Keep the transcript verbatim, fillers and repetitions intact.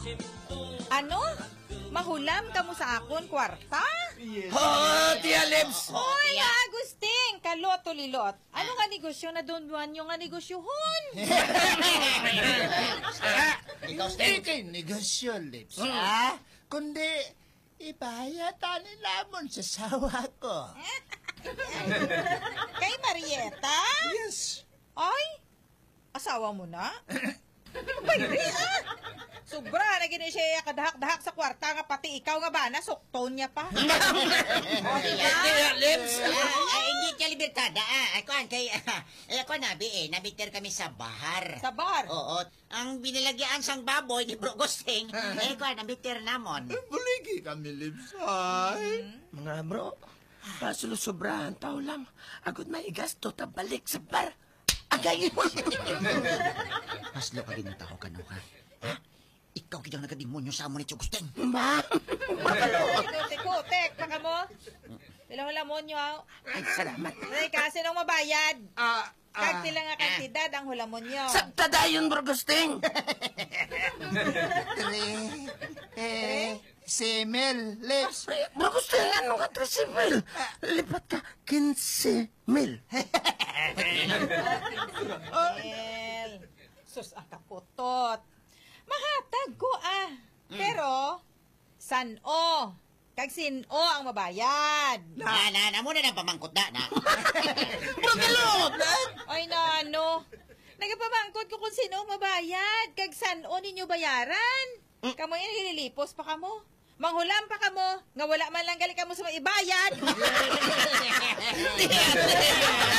Ano? Mahulam ka mo sa akon, kwarta? Yes. Oh, Tia Lips! Oy, Agustin! Kalot o lilot. Ano nga negosyo na doon buwan yung nga negosyohon? Ikaw, Steve. Negosyo, Lips. Ah, kundi, ibayata ni Lamon sa sawa ko. Kay Marieta? Yes. Ay, asawa mo na? Pwede ah! Sobra, naging siya kadahak-dahak sa kwarta nga pati ikaw nga ba, nasukton niya pa. Tia Lips! Ay, hindi ka libertada. Ah, ako, kay, eh, ako nabi eh, nabiter kami sa bahar. Sa bar? Oo. Ang binilagyan sang baboy ni Bro Gosting, eh, ako, nabiter namon. Buligi kami, Lips. Ay. Mga bro, pasulusobrahan tao lang. Agad may gasto ta balik sa bar. Agay mo. Haslo ka din tao ka, no, ha? Ha? Ikaw kidang nagadimonyo sa amon ni Gosting. Ma. Kutik-kutik, baka mo. Ilang hulamon nyo. Ay, salamat. Ay, kasi nung mabayad. Ah, Kag sila nga kantidad ang hulamon nyo. Sabtada yun, Bro Gusting. Tre. Eh, Semel, Lips. Bro Gusting, ano ka, tresi mil? Lipat ka, kinse mil. El. Sus, ang kaputot. Mahatag ko ah. Pero, san-o? Kag sin-o ang mabayad. Na, na, na, muna na pamangkot na, na. Magalot! Ay na ano. Nagapamangkot ko kung sino ang mabayad. Kag san-o ninyo bayaran. Kamo yan nililipos pa kamo. Manghulam pa kamo. Nga wala man lang gali kamo sa maibayad.